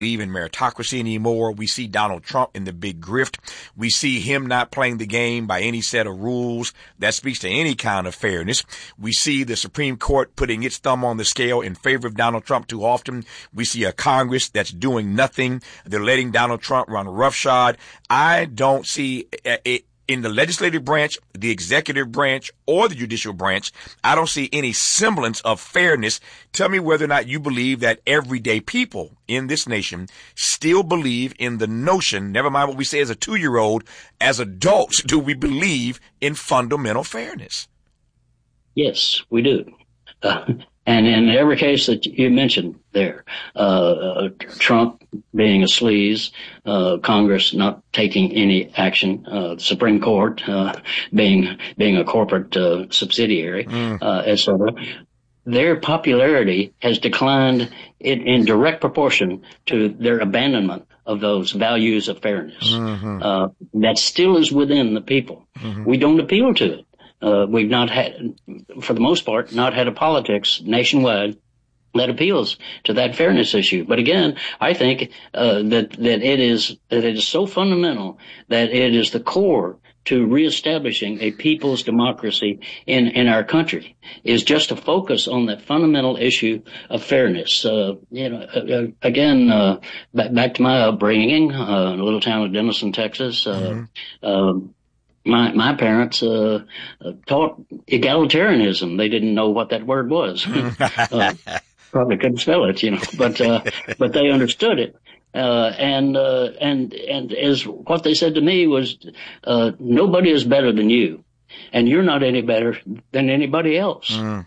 believe in meritocracy anymore. We see Donald Trump in the big grift. We see him not playing the game by any set of rules that speaks to any kind of fairness. We see the Supreme Court putting its thumb on the scale in favor of Donald Trump too often. We see a Congress that's doing nothing. They're letting Donald Trump run roughshod. I don't see it. In the legislative branch, the executive branch, or the judicial branch, I don't see any semblance of fairness. Tell me whether or not you believe that everyday people in this nation still believe in the notion, never mind what we say as a 2-year-old, as adults, do we believe in fundamental fairness? Yes, we do. And in every case that you mentioned there, Trump being a sleaze, Congress not taking any action, the Supreme Court being a corporate subsidiary, et cetera, their popularity has declined in direct proportion to their abandonment of those values of fairness. That still is within the people. We don't appeal to it. We've not had, for the most part, not had a politics nationwide that appeals to that fairness issue. But again, I think that it is so fundamental that it is the core to reestablishing a people's democracy in our country, is just to focus on that fundamental issue of fairness. Again, back to my upbringing, a little town of Denison, Texas. My parents taught egalitarianism. They didn't know what that word was. Probably couldn't spell it, but they understood it. And as what they said to me was, nobody is better than you, and you're not any better than anybody else.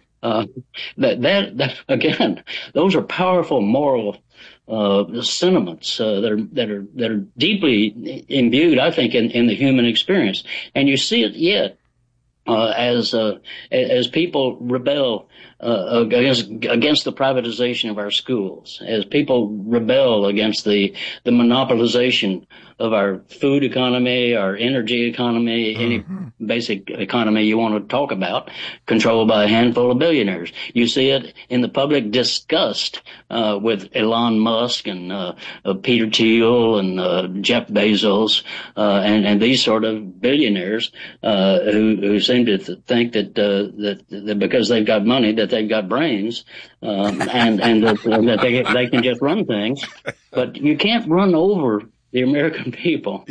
That again, those are powerful moral sentiments that are deeply imbued, I think, in the human experience, and you see it yet as people rebel against the privatization of our schools, as people rebel against the monopolization of our food economy, our energy economy, any basic economy you want to talk about, controlled by a handful of billionaires. You see it in the public disgust with Elon Musk and Peter Thiel and Jeff Bezos and these sort of billionaires who seem to think that because they've got money that they've got brains and that they can just run things. But you can't run over the American people.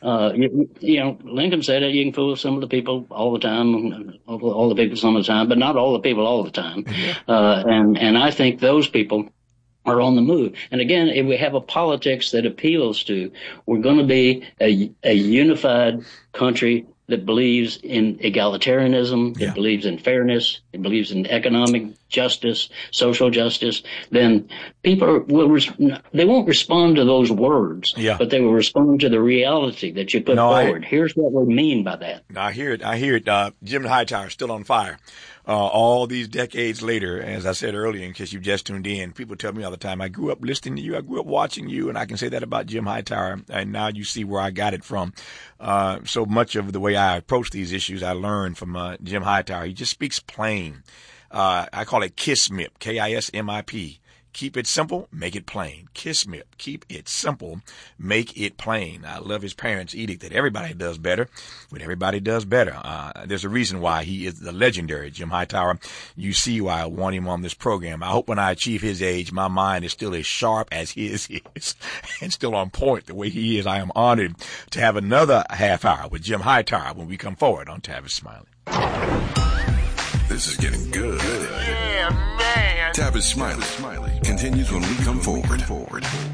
Lincoln said it, you can fool some of the people all the time, all the people some of the time, but not all the people all the time. And I think those people are on the move. And again, if we have a politics that appeals to, we're going to be a unified country that believes in egalitarianism, that believes in fairness, it believes in economic justice, social justice, then people they won't respond to those words, but they will respond to the reality that you put forward. Here's what we mean by that. I hear it. Jim Hightower still on fire. All these decades later, as I said earlier, in case you just tuned in, people tell me all the time, I grew up listening to you, I grew up watching you, and I can say that about Jim Hightower, and now you see where I got it from. So much of the way I approach these issues, I learned from Jim Hightower. He just speaks plain. I call it KISMIP, KISMIP. Keep it simple, make it plain. KISMIP, keep it simple, make it plain. I love his parents' edict that everybody does better when everybody does better. There's a reason why he is the legendary Jim Hightower. You see why I want him on this program. I hope when I achieve his age, my mind is still as sharp as his is and still on point the way he is. I am honored to have another half hour with Jim Hightower when we come forward on Tavis Smiley. This is getting good. Yeah, man. Tavis Smiley continues when we come forward.